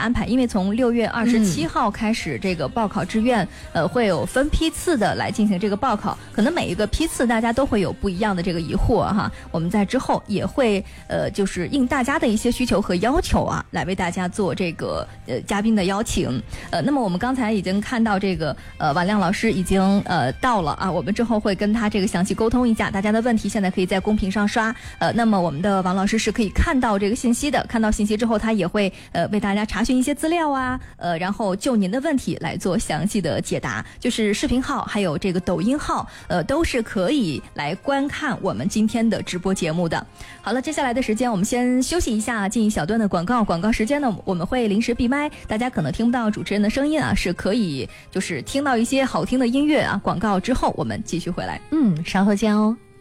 安排，因为从6月27号开始，这个报考志愿会有分批次的来进行这个报考，可能每一个批次大家都会有不一样的这个疑惑哈，我们在之后也会就是应大家的一些需求和要求啊，来为大家做这个嘉宾的邀请。那么我们刚才已经看到这个婉亮老师已经到了啊，我们之后会跟他这个详细沟通一下，大家的问题现在可以在公屏上刷，那么我们的王老师是可以看到这个信息的，看到信息之后他也会为大家查询一些资料啊，然后就您的问题来做详细的解答，就是视频号还有这个抖音号都是可以来观看我们今天的直播节目的。好了，接下来的时间我们先休息一下，进一小段的广告时间呢，我们会临时闭麦，大家可能听不到主持人的声音啊，是可以就是听到一些好听的音乐啊，广告之后我们继续回来。 稍后见哦。